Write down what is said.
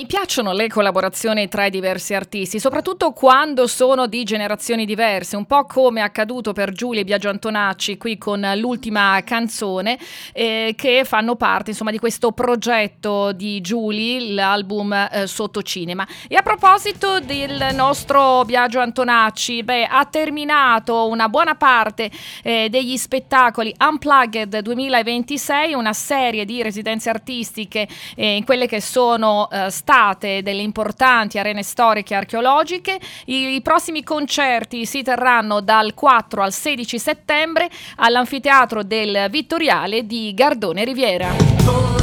Mi piacciono le collaborazioni tra i diversi artisti, soprattutto quando sono di generazioni diverse, un po' come è accaduto per Giulia e Biagio Antonacci qui con l'ultima canzone, che fanno parte insomma di questo progetto di Giulia, l'album Sotto Cinema. E a proposito del nostro Biagio Antonacci, ha terminato una buona parte degli spettacoli Unplugged 2026, una serie di residenze artistiche in quelle che sono state delle importanti arene storiche e archeologiche. I prossimi concerti si terranno dal 4 al 16 settembre all'Anfiteatro del Vittoriale di Gardone Riviera.